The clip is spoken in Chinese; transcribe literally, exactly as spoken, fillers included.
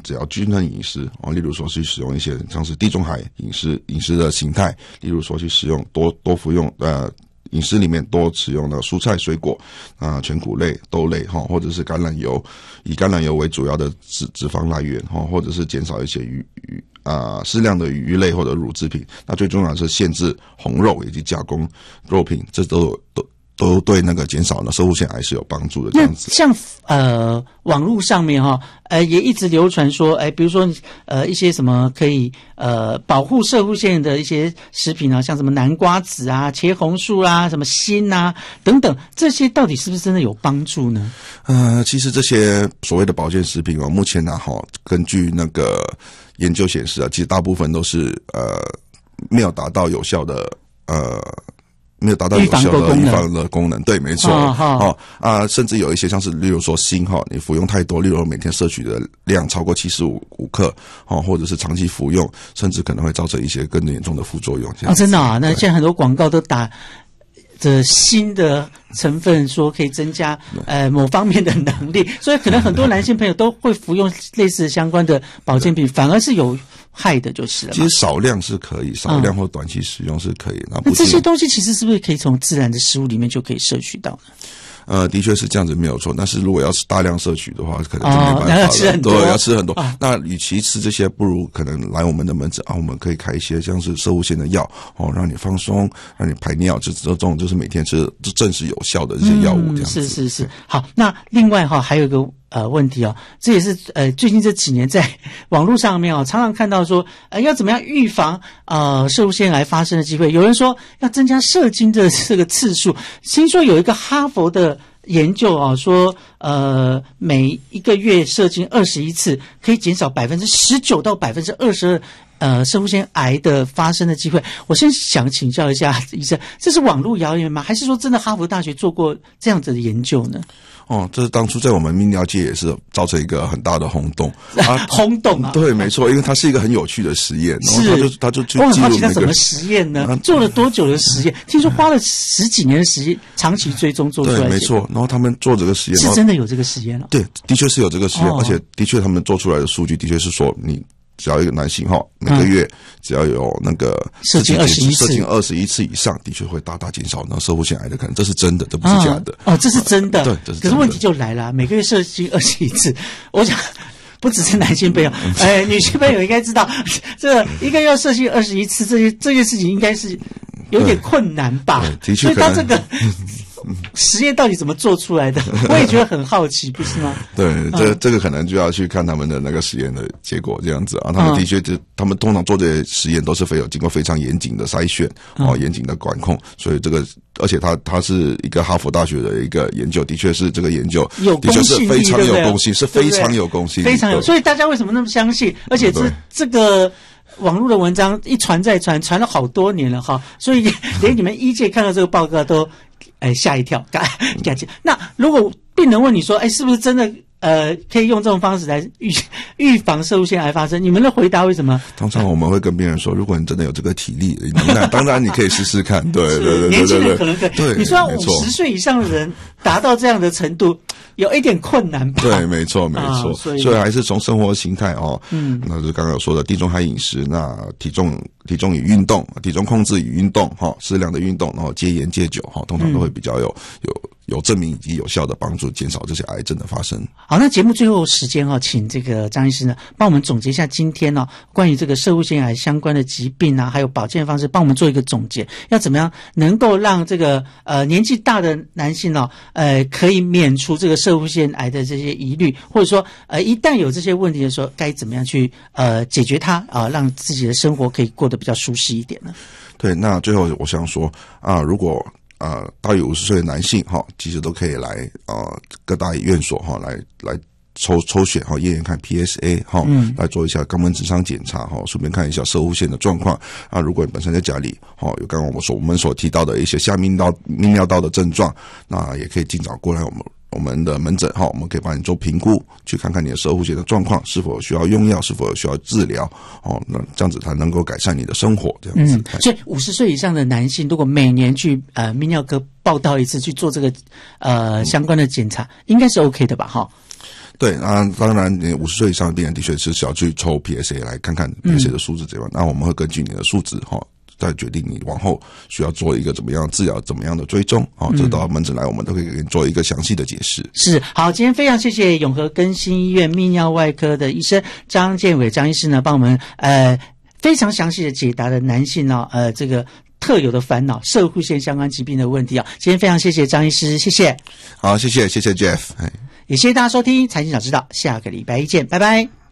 只要均衡饮食哦，例如说去使用一些像是地中海饮食饮食的形态，例如说去使用多多服用呃。饮食里面多使用的蔬菜水果啊、呃、全谷类豆类哈，或者是橄榄油，以橄榄油为主要的脂脂肪来源哈，或者是减少一些鱼鱼啊、呃、适量的鱼类或者乳制品。那最重要的是限制红肉以及加工肉品，这都有都都对那个减少呢攝護腺癌是有帮助的。这样子， 那像呃网络上面哈、哦，呃也一直流传说，哎，比如说呃一些什么可以呃保护攝護腺的一些食品啊，像什么南瓜子啊、茄红素啊、什么锌啊等等，这些到底是不是真的有帮助呢？ 呃，其实这些所谓的保健食品哦，目前呢、啊、哈，根据那个研究显示啊，其实大部分都是呃没有达到有效的呃。没有达到有效的预防的功能，对，没错，哦哦啊，甚至有一些像是，例如说锌哈，你服用太多，例如每天摄取的量超过七十五克，哦，或者是长期服用，甚至可能会造成一些更严重的副作用。 啊，真的啊，那现在很多广告都打这锌的成分，说可以增加呃某方面的能力，所以可能很多男性朋友都会服用类似相关的保健品，反而是有害的就是了。 其实少量是可以，少量或短期使用是可以。嗯、 那这些东西其实是不是可以从自然的食物里面就可以摄取到呢？ 呃，的确是这样子没有错，但是如果要是大量摄取的话，可能就没办法了。 哦、要吃很多， 对，要吃很多。 哦、 那与其吃这些，不如可能来我们的门诊啊，我们可以开一些像是攝護腺的药哦，让你放松，让你排尿，这这种就是每天吃，这正是有效的这些药物。这样子、 嗯、是是是。好，那另外哈、哦、还有一个。呃，问题哦，这也是呃最近这几年在网络上面哦，常常看到说，呃，要怎么样预防呃攝護腺癌发生的机会？有人说要增加射精的这个次数，听说有一个哈佛的研究啊、哦，说呃每一个月射精二十一次，可以减少百分之十九到百分之二十二。呃，攝護腺癌的发生的机会，我先想请教一下医生，这是网络谣言吗？还是说真的哈佛大学做过这样子的研究呢？ 哦，这是当初在我们泌尿界也是造成一个很大的轰动啊，轰动啊！ 对，没错，因为它是一个很有趣的实验，然后他就他就去我很好奇， 记录那个他怎么实验呢？啊、做了多久的实验？听说花了十几年的时间，长期追踪做出来。 对，没错。然后他们做这个实验， 是真的有这个实验了、哦。 对，的确是有这个实验， 哦、 而且的确他们做出来的数据的确是说你。只要一个男性哈，每个月只要有那个射精二十一次， 射精二十一次以上，的确会大大减少那攝護腺癌的可能，这是真的，这不是假的。 哦，哦这是真的。 对，这是真的。 可是问题就来了，每个月射精二十一次，我想不只是男性朋友，哎，女性朋友应该知道，这一个月射精二十一次，这些这件事情应该是有点困难吧？ 的确， 所以他这个。实验到底怎么做出来的？我也觉得很好奇，不是吗？ 对，这、嗯、这个可能就要去看他们的那个实验的结果，这样子啊。他们的确就，嗯、他们通常做这些实验都是非有经过非常严谨的筛选哦，嗯、严谨的管控，所以这个，而且它它是一个哈佛大学的一个研究，的确是这个研究的确是非常有公信，是非常有公信力， 非常有。所以大家为什么那么相信？而且这这个。网络的文章一传再传，传了好多年了哈，所以连你们医界看到这个报告都，哎吓一跳，感感觉。那如果病人问你说，哎，是不是真的呃可以用这种方式来预预防攝護腺癌发生？你们的回答为什么？ 通常我们会跟病人说，如果你真的有这个体力，那当然你可以试试看。对对对对对， 年轻人可能可以。 对， 你说五十岁以上的人达到这样的程度。有一点困难吧？ 对，没错，没错、啊，所以所以还是从生活形态哦， 嗯， 那就是刚刚有说的地中海饮食，那体重体重与运动，体重控制与运动，哈、哦，适量的运动，然后戒烟戒酒，哈、哦，通常都会比较有、嗯、有有证明以及有效的帮助，减少这些癌症的发生。 好，那节目最后时间哦，请这个张医师呢，帮我们总结一下今天哦，关于这个攝護腺癌相关的疾病啊，还有保健方式，帮我们做一个总结，要怎么样能够让这个呃年纪大的男性哦，呃，可以免除这个攝護腺癌的这些疑虑，或者说呃一旦有这些问题的时候，该怎么样去呃解决它啊、呃，让自己的生活可以过得比较舒适一点呢？ 对，那最后我想说啊，如果呃大于五十岁的男性哈，其实都可以来呃各大院所哈来来。抽抽血哈，验验看 P S A 哈、嗯，来做一下肛门直肠检查哈，顺便看一下攝護腺的状况啊。如果你本身在家里哈，有刚刚我们所我们所提到的一些下泌尿泌尿道的症状，那也可以尽早过来我们我们的门诊哈，我们可以帮你做评估，去看看你的攝護腺的状况是否需要用药，是否需要治疗哦。那这样子才能够改善你的生活，这样子。 嗯，所以五十岁以上的男性，如果每年去呃泌尿科报到一次去做这个呃相关的检查，应该是 OK 的吧？哈。 对啊，当然，你五十岁以上的病人的确是需要去抽 P S A 来看看 P S A 的数值这样。嗯、那我们会根据你的数值哈，再决定你往后需要做一个怎么样治疗、怎么样的追踪。哦，这到门诊来，我们都可以给你做一个详细的解释。 是，好，今天非常谢谢永和更新医院泌尿外科的医生张建伟张医师呢，帮我们呃非常详细的解答了男性呢、哦、呃这个特有的烦恼，射护腺相关疾病的问题啊、哦。今天非常谢谢张医师，谢谢。 好，谢谢，谢谢 Jeff。 也谢谢大家收听财经早知道，下个礼拜一见，拜拜。